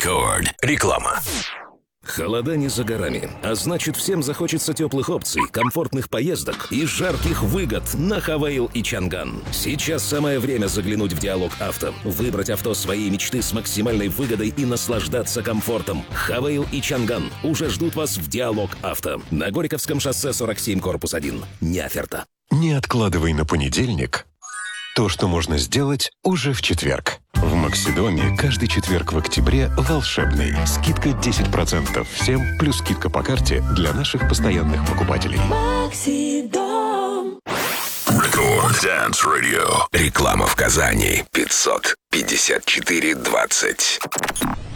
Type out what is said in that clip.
Рекорд. Реклама. Холода не за горами, а значит, всем захочется теплых опций, комфортных поездок и жарких выгод на Хавейл и Чанган. Сейчас самое время заглянуть в Диалог Авто, выбрать авто своей мечты с максимальной выгодой и наслаждаться комфортом. Хавейл и Чанган уже ждут вас в Диалог Авто на Горьковском шоссе 47, корпус 1. Неоферта. Не откладывай на понедельник то, что можно сделать уже в четверг. В Максидоме каждый четверг в октябре волшебный. Скидка 10% всем, плюс скидка по карте для наших постоянных покупателей. Максидом. Рекорд Dance Radio. Реклама в Казани. 554-20.